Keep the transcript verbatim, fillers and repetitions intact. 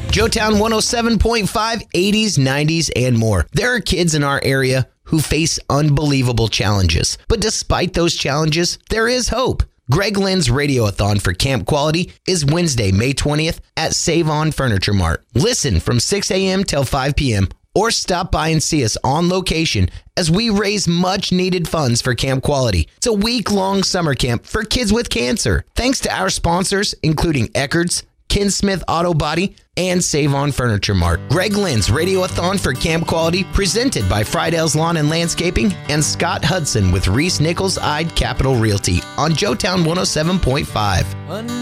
Joetown one oh seven point five, eighties, nineties, and more. There are kids in our area who face unbelievable challenges. But despite those challenges, there is hope. Greg Lynn's Radiothon for Camp Quality is Wednesday, May twentieth at Save On Furniture Mart. Listen from six a.m. till five p.m. or stop by and see us on location as we raise much needed funds for Camp Quality. It's a week-long summer camp for kids with cancer. Thanks to our sponsors, including Eckerd's, Ken Smith Auto Body, and Save On Furniture Mart. Greg Lynn's Radiothon for Camp Quality, presented by Friedell's Lawn and Landscaping and Scott Hudson with Reese Nichols Eyed Capital Realty on Joetown one oh seven point five.